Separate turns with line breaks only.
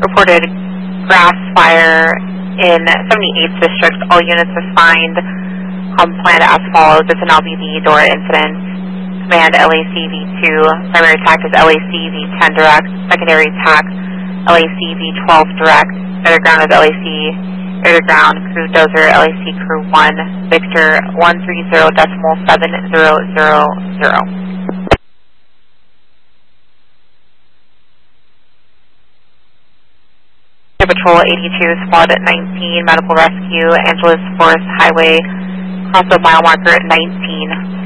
reported grass fire in 78th District. All units assigned plan as follows. It's an LBV door incident. Command LACV2. Primary attack is LACV10 direct. Secondary attack LACV12 direct. Underground is LAC air to ground. Crew dozer LAC crew 1. Victor 130.7000. Patrol 82, Squad 19, Medical Rescue, Angeles Forest Highway, cross the mile marker 19.